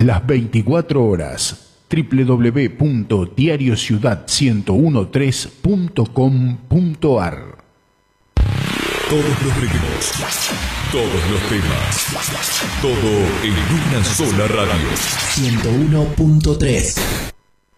las 24 horas. www.diariociudad1013.com.ar. Todos los ritmos, todos los temas, todo en una sola radio. 101.3